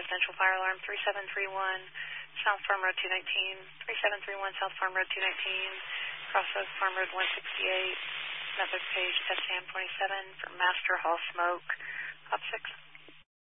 residential fire alarm 3731, South Farm Road 219, 3731 South Farm Road 219, Crossroads Farm Road 168, method page test cam 27 for Master Hall Smoke. Op 6.